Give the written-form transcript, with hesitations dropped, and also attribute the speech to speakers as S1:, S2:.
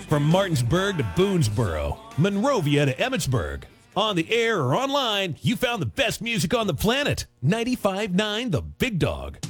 S1: From Martinsburg to Boonesboro, Monrovia to Emmitsburg. On the air or online, you found the best music on the planet. 95.9 The Big Dog.